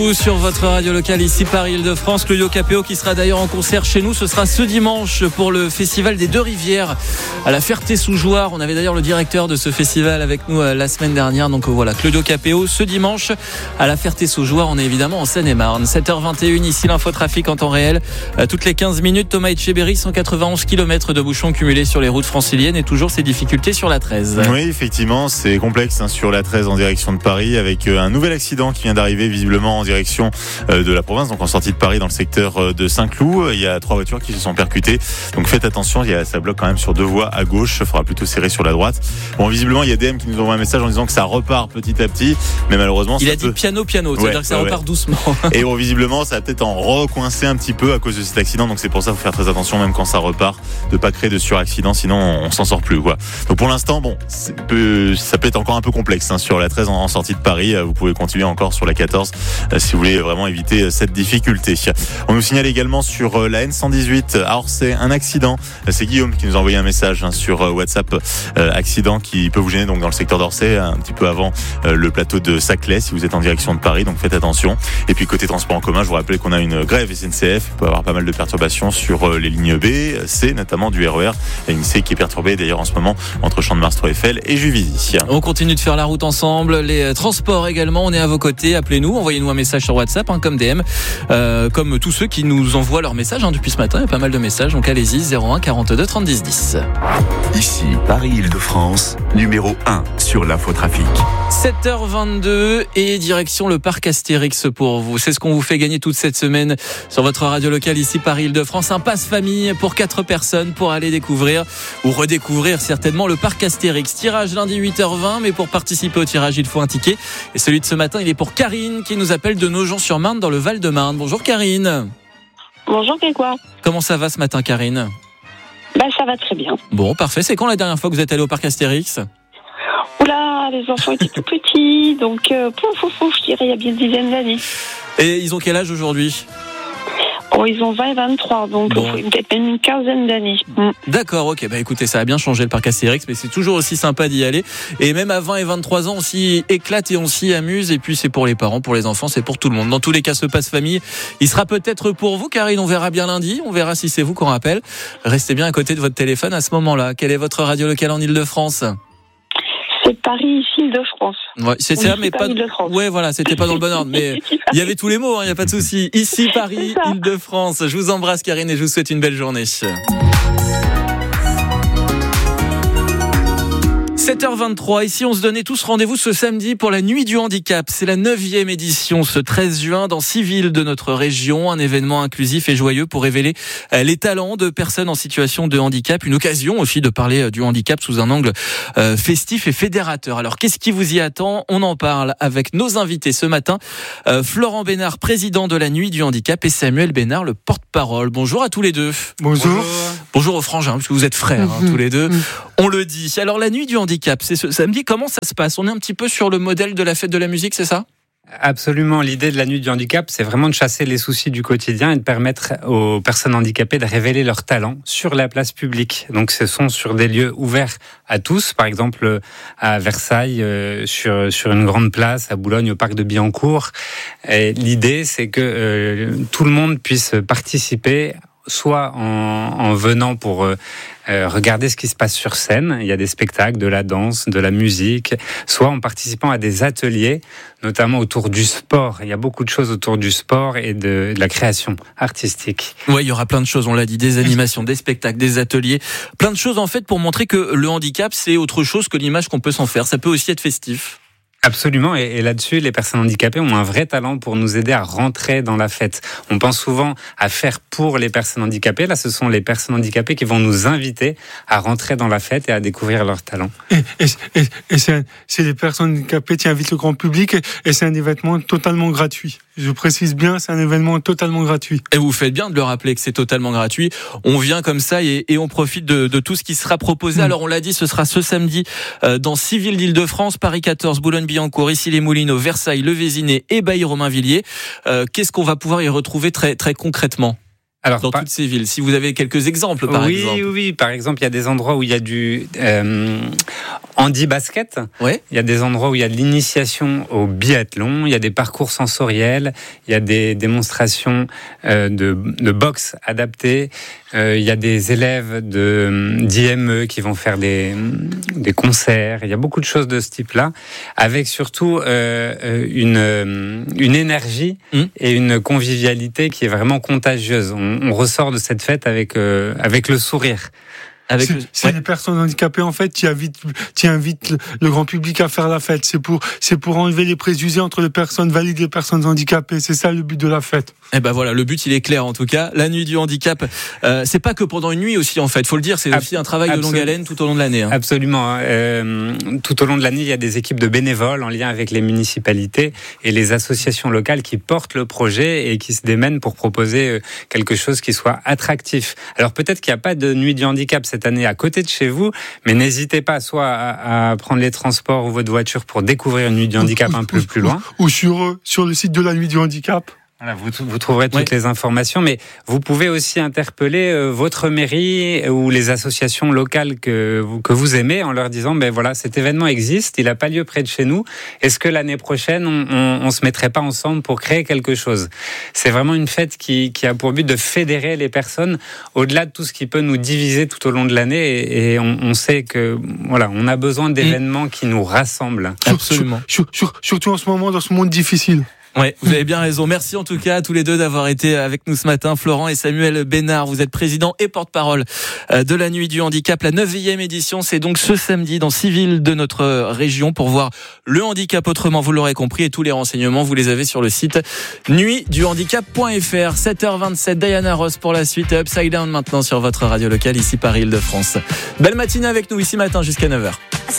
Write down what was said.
Sur votre radio locale ici Paris-Île-de-France, Claudio Capéo qui sera d'ailleurs en concert chez nous, ce sera ce dimanche pour le festival des Deux Rivières à la Ferté-sous-Jouarre. On avait d'ailleurs le directeur de ce festival avec nous la semaine dernière, donc voilà, Claudio Capéo ce dimanche à la Ferté-sous-Jouarre. On est évidemment en Seine-et-Marne. 7h21 ici l'infotrafic en temps réel, toutes les 15 minutes. Thomas Etcheberry, 191 km de bouchons cumulés sur les routes franciliennes et toujours ces difficultés sur la 13. Oui, effectivement, c'est complexe sur la 13 en direction de Paris avec un nouvel accident qui vient d'arriver visiblement en direction de la province, donc en sortie de Paris dans le secteur de Saint-Cloud. Il y a 3 voitures qui se sont percutées, donc faites attention, ça bloque quand même sur 2 voies à gauche, il faudra plutôt serrer sur la droite. Bon, visiblement il y a DM qui nous envoie un message en disant que ça repart petit à petit, mais malheureusement il a dit piano, c'est-à-dire que ça repart doucement. Et bon, visiblement ça va peut-être en recoincer un petit peu à cause de cet accident, donc c'est pour ça qu'il faut faire très attention même quand ça repart, de pas créer de suraccident, sinon on s'en sort plus quoi. Donc pour l'instant, bon, ça peut être encore un peu complexe sur la 13 en sortie de Paris. Vous pouvez continuer encore sur la 14 si vous voulez vraiment éviter cette difficulté. On nous signale également sur la N118 à Orsay un accident. C'est Guillaume qui nous a envoyé un message sur WhatsApp, accident qui peut vous gêner donc dans le secteur d'Orsay, un petit peu avant le plateau de Saclay si vous êtes en direction de Paris, donc faites attention. Et puis côté transport en commun, je vous rappelle qu'on a une grève SNCF, il peut y avoir pas mal de perturbations sur les lignes B, C, notamment du RER, la ligne C qui est perturbée d'ailleurs en ce moment entre Champ-de-Mars, Trois-Eiffel et Juvisy. On continue de faire la route ensemble, les transports également, on est à vos côtés, appelez-nous, envoyez-nous un message sur WhatsApp comme DM, comme tous ceux qui nous envoient leurs messages depuis ce matin, il y a pas mal de messages, donc allez-y, 01 42 30 10 10. Ici Paris-Île-de-France, numéro 1 sur l'infotrafic. 7h22 et direction le parc Astérix pour vous. C'est ce qu'on vous fait gagner toute cette semaine sur votre radio locale ici Paris-Île-de-France. Un passe-famille pour 4 personnes pour aller découvrir ou redécouvrir certainement le parc Astérix. Tirage lundi 8h20, mais pour participer au tirage, il faut un ticket. Et celui de ce matin, il est pour Karine qui nous appelle de Nogent-sur-Marne dans le Val-de-Marne. Bonjour Karine. Bonjour Grégoire. Comment ça va ce matin Karine ? Ça va très bien. Bon, parfait. C'est quand la dernière fois que vous êtes allé au parc Astérix ? Oula, les enfants étaient tout petits, donc je dirais il y a bien une dizaine d'années. Et ils ont quel âge aujourd'hui ? Ils ont 20 et 23, donc peut-être même une quinzaine d'années. D'accord, ok. Écoutez, ça a bien changé le parc Astérix, mais c'est toujours aussi sympa d'y aller. Et même à 20 et 23 ans, on s'y éclate et on s'y amuse. Et puis c'est pour les parents, pour les enfants, c'est pour tout le monde. Dans tous les cas, ce passe-famille, il sera peut-être pour vous, Karine. On verra bien lundi. On verra si c'est vous qu'on rappelle. Restez bien à côté de votre téléphone à ce moment-là. Quelle est votre radio locale en Île-de-France ? C'est Paris, Île-de-France. Ouais, c'est ça, mais pas. Ouais, voilà, c'était pas dans le bon ordre, mais il y avait tous les mots, il y a pas de souci. Ici Paris, Île-de-France. Je vous embrasse, Karine, et je vous souhaite une belle journée. 7h23, ici on se donnait tous rendez-vous ce samedi pour la Nuit du Handicap. C'est la 9e édition ce 13 juin dans 6 villes de notre région. Un événement inclusif et joyeux pour révéler les talents de personnes en situation de handicap. Une occasion aussi de parler du handicap sous un angle festif et fédérateur. Alors qu'est-ce qui vous y attend ? On en parle avec nos invités ce matin. Florent Bénard, président de la Nuit du Handicap, et Samuel Bénard, le porte-parole. Bonjour à tous les deux. Bonjour. Bonjour aux frangins, parce que vous êtes frères tous les deux. On le dit. Alors la Nuit du Handicap, c'est ce samedi. Comment ça se passe ? On est un petit peu sur le modèle de la fête de la musique, c'est ça ? Absolument. L'idée de la Nuit du Handicap, c'est vraiment de chasser les soucis du quotidien et de permettre aux personnes handicapées de révéler leurs talents sur la place publique. Donc, ce sont sur des lieux ouverts à tous. Par exemple, à Versailles, sur une grande place, à Boulogne, au parc de Billancourt. Et l'idée, c'est que tout le monde puisse participer, soit en venant pour regarder ce qui se passe sur scène, il y a des spectacles, de la danse, de la musique, soit en participant à des ateliers, notamment autour du sport. Il y a beaucoup de choses autour du sport et de la création artistique. Oui, il y aura plein de choses, on l'a dit, des animations, des spectacles, des ateliers, plein de choses en fait pour montrer que le handicap, c'est autre chose que l'image qu'on peut s'en faire. Ça peut aussi être festif. Absolument, et là-dessus, les personnes handicapées ont un vrai talent pour nous aider à rentrer dans la fête. On pense souvent à faire pour les personnes handicapées. Là, ce sont les personnes handicapées qui vont nous inviter à rentrer dans la fête et à découvrir leurs talents. Et c'est les personnes handicapées qui invitent le grand public, et c'est un événement totalement gratuit. Je précise bien, c'est un événement totalement gratuit. Et vous faites bien de le rappeler que c'est totalement gratuit. On vient comme ça et on profite de tout ce qui sera proposé. Alors on l'a dit, ce sera ce samedi dans 6 villes d'Île-de-France, Paris 14, Boulogne-Billancourt, Issy-les-Moulineaux, Versailles, Le Vésinet et Bailly-Romainvilliers. Qu'est-ce qu'on va pouvoir y retrouver très, très concrètement ? Alors, dans toutes ces villes. Si vous avez quelques exemples, par exemple. Oui. Par exemple, il y a des endroits où il y a du handi-basket. Ouais. Il y a des endroits où il y a de l'initiation au biathlon. Il y a des parcours sensoriels. Il y a des démonstrations de boxe adaptées. Il y a des élèves d'IME qui vont faire des concerts. Il y a beaucoup de choses de ce type-là, avec surtout une énergie et une convivialité qui est vraiment contagieuse. On ressort de cette fête avec le sourire. C'est les personnes handicapées en fait qui invitent le grand public à faire la fête. C'est pour enlever les préjugés entre les personnes valides et les personnes handicapées. C'est ça le but de la fête. Eh ben voilà, le but il est clair en tout cas. La nuit du handicap, c'est pas que pendant une nuit aussi en fait. Faut le dire, c'est aussi un travail de longue haleine tout au long de l'année. Absolument. Tout au long de l'année, il y a des équipes de bénévoles en lien avec les municipalités et les associations locales qui portent le projet et qui se démènent pour proposer quelque chose qui soit attractif. Alors peut-être qu'il n'y a pas de nuit du handicap cette année à côté de chez vous, mais n'hésitez pas soit à prendre les transports ou votre voiture pour découvrir une nuit du handicap un peu plus loin. Ou sur le site de la nuit du handicap. Voilà, vous trouverez toutes les informations, mais vous pouvez aussi interpeller votre mairie ou les associations locales que vous aimez en leur disant voilà, cet événement existe, il n'a pas lieu près de chez nous. Est-ce que l'année prochaine on se mettrait pas ensemble pour créer quelque chose? C'est vraiment une fête qui a pour but de fédérer les personnes au-delà de tout ce qui peut nous diviser tout au long de l'année, et on sait que voilà, on a besoin d'événements qui nous rassemblent. Absolument. Surtout en ce moment dans ce monde difficile. Ouais, vous avez bien raison. Merci en tout cas à tous les deux d'avoir été avec nous ce matin. Florent et Samuel Bénard, vous êtes président et porte-parole de la Nuit du Handicap. La 9e édition, c'est donc ce samedi dans 6 villes de notre région pour voir le handicap autrement, vous l'aurez compris, et tous les renseignements, vous les avez sur le site nuitduhandicap.fr. 7h27, Diana Ross pour la suite et Upside Down maintenant sur votre radio locale ici Paris-Île-de-France. Belle matinée avec nous ici matin jusqu'à 9h.